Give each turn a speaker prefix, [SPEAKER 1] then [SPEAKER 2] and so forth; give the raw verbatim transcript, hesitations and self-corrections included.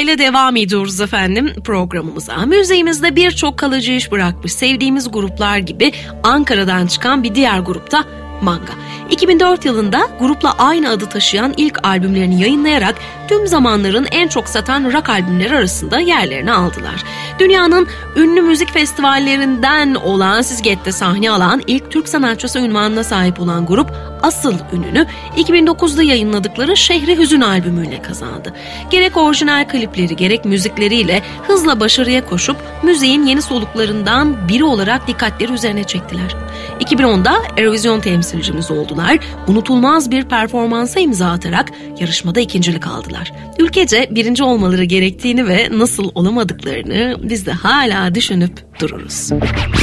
[SPEAKER 1] ile devam ediyoruz efendim programımıza. Müziğimizde birçok kalıcı iş bırakmış sevdiğimiz gruplar gibi Ankara'dan çıkan bir diğer grupta Manga. iki bin dört yılında grupla aynı adı taşıyan ilk albümlerini yayınlayarak tüm zamanların en çok satan rock albümleri arasında yerlerini aldılar. Dünyanın ünlü müzik festivallerinden olan Sziget'te sahne alan ilk Türk sanatçısı unvanına sahip olan grup asıl ününü iki bin dokuzda yayınladıkları Şehri Hüzün albümüyle kazandı. Gerek orijinal klipleri gerek müzikleriyle hızla başarıya koşup müziğin yeni soluklarından biri olarak dikkatleri üzerine çektiler. iki bin onda Eurovision temsilcimiz oldular. Unutulmaz bir performansa imza atarak yarışmada ikincilik aldılar. Ülkece birinci olmaları gerektiğini ve nasıl olamadıklarını biz de hala düşünüp dururuz.